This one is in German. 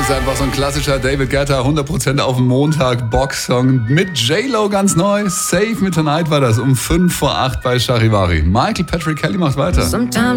ist einfach so ein klassischer David Guetta, 100% auf dem Montag Box-Song mit J-Lo ganz neu. Save Me Tonight war das um 7:55 bei Charivari. Michael Patrick Kelly macht weiter.